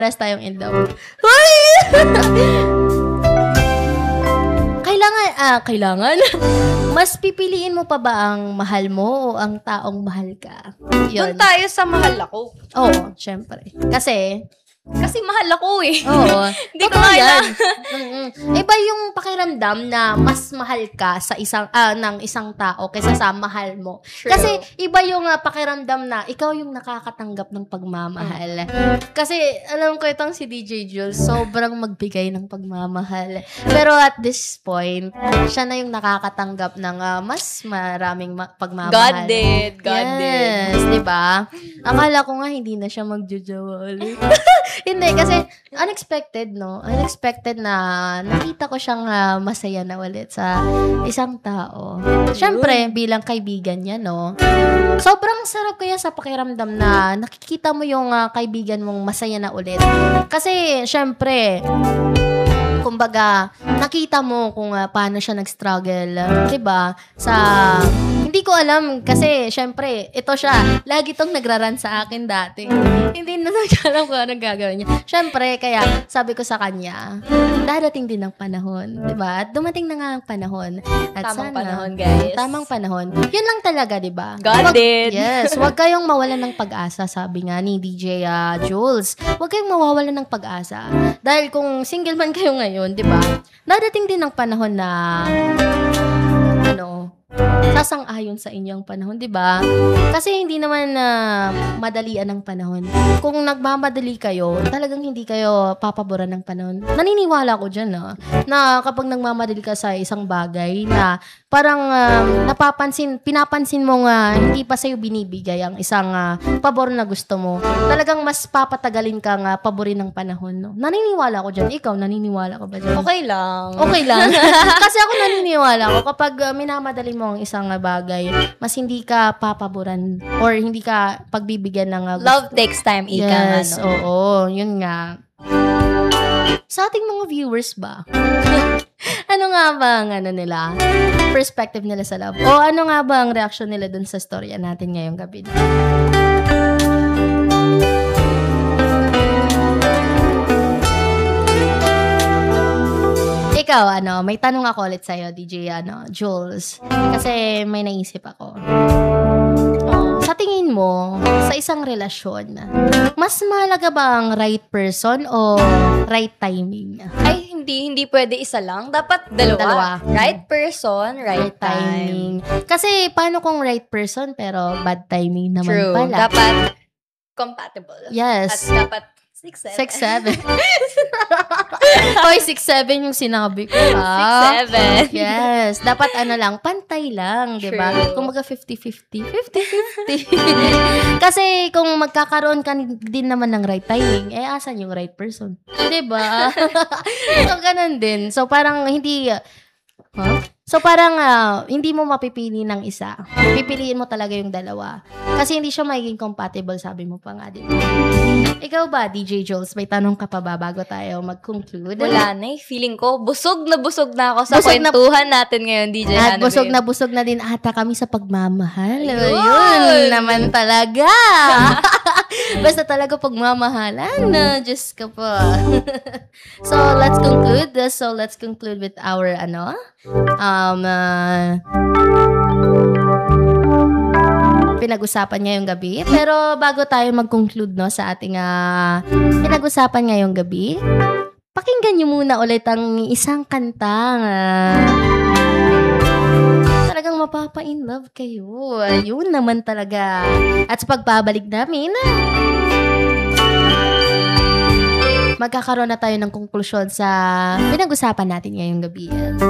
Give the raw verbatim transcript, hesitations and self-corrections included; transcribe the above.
Rest tayong in love. Hoy! Kailangan, ah, kailangan? Mas pipiliin mo pa ba ang mahal mo o ang taong mahal ka? Doon tayo sa mahal ako. Oo, syempre. Kasi, Kasi mahal ako eh. oo. Hindi ko Totoo kaya. yan. Mm-mm. Iba yung pakiramdam na mas mahal ka sa isang ah, ng isang tao kaysa sa mahal mo. True. Kasi iba yung ah, pakiramdam na ikaw yung nakakatanggap ng pagmamahal. Kasi alam ko itong si D J Jules, sobrang magbigay ng pagmamahal. Pero at this point, siya na yung nakakatanggap ng ah, mas maraming ma- pagmamahal. God did. God did. Yes, di ba? Akala ko nga hindi na siya magjojowa ulit. Hindi, kasi unexpected, no? Unexpected na nakita ko siyang uh, masaya na ulit sa isang tao. Siyempre, bilang kaibigan niya, no? Sobrang sarap kaya sa pakiramdam na nakikita mo yung uh, kaibigan mong masaya na ulit. Kasi, siyempre, kumbaga, nakita mo kung uh, paano siya nag-struggle, uh, 'di ba? Sa hindi ko alam kasi syempre, ito siya, lagi tong nagraran sa akin dati. Hindi na alam kung anong gagawin niya. Syempre, kaya sabi ko sa kanya, darating din ang panahon, 'di ba? At dumating na nga ang panahon. At Tamang sana, panahon, guys. Tamang panahon. 'Yun lang talaga, 'di ba? God Wag, did. Yes, huwag kayong mawalan ng pag-asa, sabi nga ni D J uh, Jules. Huwag kayong mawawalan ng pag-asa. Dahil kung single man kayo ngayon, 'di ba? Dadating din ang panahon na ano, sasang-ayon sa inyong panahon, 'di ba? Kasi hindi naman na uh, madalian ang panahon. Kung nagmamadali kayo, talagang hindi kayo papaboran ng panahon. Naniniwala ko diyan, no? Na kapag nagmamadali ka sa isang bagay na parang uh, napapansin, pinapansin mo nga hindi pa sa'yo binibigay ang isang uh, pabor na gusto mo. Talagang mas papatagalin kang uh, paborin ng panahon, no? Naniniwala ko diyan. Ikaw, naniniwala ka ba diyan? Okay lang. Okay lang. Kasi ako naniniwala ko kapag uh, minamadali mo ang isang uh, bagay, mas hindi ka papaboran or hindi ka pagbibigyan ng uh, gusto. Love takes time, ika nga, Yes, no? oo. Yun nga. Sa ating mga viewers ba? Ano nga ba ang ano nila? Perspective nila sa love? O ano nga ba ang reaction nila dun sa storya natin ngayong gabi? Ikaw, ano, may tanong ako ulit sa'yo, D J, ano, Jules. Kasi may naisip ako. Sa tingin mo, sa isang relasyon, mas mahalaga ba ang right person o right timing? Ay, hindi, hindi pwede isa lang. Dapat dalawa. Dalawa. Right person, right, Right time. timing. Kasi, paano kung right person pero bad timing naman True. pala? Dapat compatible. Yes. At dapat six, seven. Six, seven. Hoy, six, seven yung sinabi ko, ha? Six, seven. Yes. Dapat ano lang, pantay lang, di ba? True. Kung maga fifty-fifty. fifty-fifty. Kasi kung magkakaroon ka din naman ng right timing, eh, asan yung right person? Di ba? So, ganun din. So, parang hindi... Huh? So, parang uh, hindi mo mapipili ng isa. Pipiliin mo talaga yung dalawa. Kasi hindi siya magiging compatible, sabi mo pa nga, di ba? Ikaw ba, D J Jules, may tanong ka pa ba bago tayo mag-conclude? Wala na eh. Feeling ko, busog na busog na ako sa Busog na- kwentuhan natin ngayon, D J At Hannah busog Babe. na busog na din ata kami sa pagmamahal. Ayun. Ayun naman talaga. Basta talaga pagmamahalan na. Diyos ka po. So, let's conclude. So, let's conclude with our, ano, um, uh, pinag-usapan ngayong gabi. Pero bago tayo mag-conclude, no, sa ating uh, pinag-usapan ngayong gabi, pakinggan nyo muna ulit ang isang kantang uh, talagang mapapa-in love kayo. Ayun naman talaga. At sa pagbabalik namin, magkakaroon na tayo ng konklusyon sa pinag-usapan natin ngayong gabi.